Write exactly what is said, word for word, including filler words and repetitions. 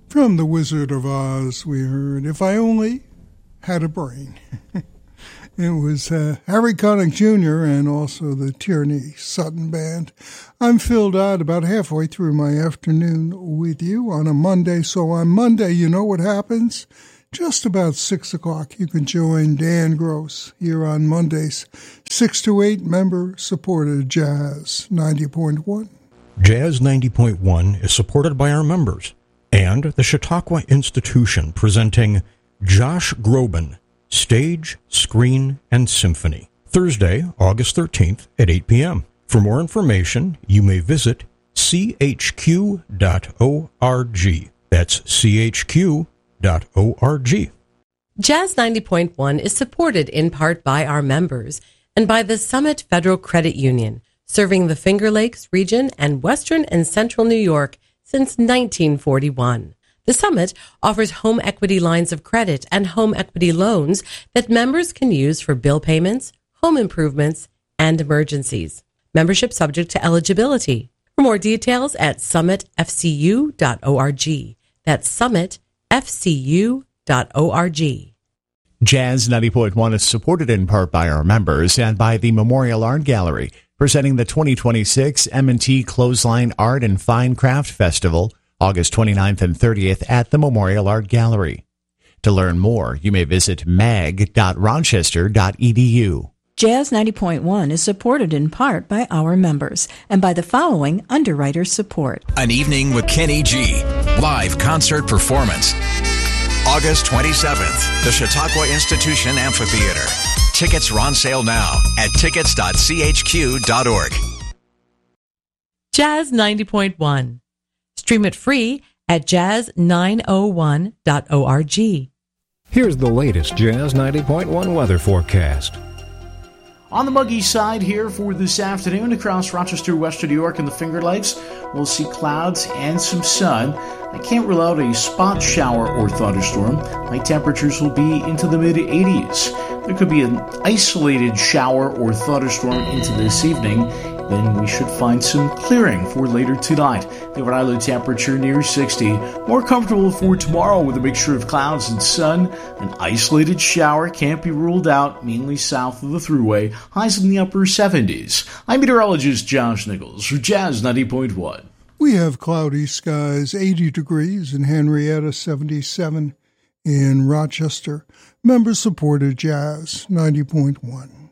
From The Wizard of Oz, we heard If I Only Had a Brain. It was uh, Harry Connick Junior and also the Tierney Sutton Band. I'm Phil Dodd, about halfway through my afternoon with you on a Monday. So on Monday, you know what happens? Just about six o'clock, you can join Dan Gross here on Mondays, six to eight, member-supported Jazz ninety point one. Jazz ninety point one is supported by our members and the Chautauqua Institution, presenting Josh Groban, Stage, Screen, and Symphony, Thursday, August thirteenth at eight p.m. For more information, you may visit c h q dot org. That's c h q dot org. Jazz ninety point one is supported in part by our members and by the Summit Federal Credit Union, serving the Finger Lakes region and western and central New York since nineteen forty-one. The Summit offers home equity lines of credit and home equity loans that members can use for bill payments, home improvements, and emergencies. Membership subject to eligibility. For more details at summit f c u dot org. That's summit f c u dot org. Jazz ninety point one is supported in part by our members and by the Memorial Art Gallery, presenting the twenty twenty-six M and T Clothesline Art and Fine Craft Festival, August twenty-ninth and thirtieth at the Memorial Art Gallery. To learn more, you may visit mag dot rochester dot e d u. Jazz ninety point one is supported in part by our members and by the following underwriter support. An Evening with Kenny G. Live concert performance. August twenty-seventh, the Chautauqua Institution Amphitheater. Tickets are on sale now at tickets dot c h q dot org. Jazz ninety point one. Stream it free at jazz nine oh one dot org. Here's the latest Jazz ninety point one weather forecast. On the muggy side here for this afternoon across Rochester, Western New York, and the Finger Lakes, we'll see clouds and some sun. I can't rule out a spot shower or thunderstorm. High temperatures will be into the mid eighties. There could be an isolated shower or thunderstorm into this evening. Then we should find some clearing for later tonight. The overnight low temperature near sixty. More comfortable for tomorrow with a mixture of clouds and sun. An isolated shower can't be ruled out, mainly south of the Thruway. Highs in the upper seventies. I'm meteorologist Josh Nichols for Jazz ninety point one. We have cloudy skies, eighty degrees in Henrietta, seventy-seven in Rochester. Member-supported Jazz ninety point one.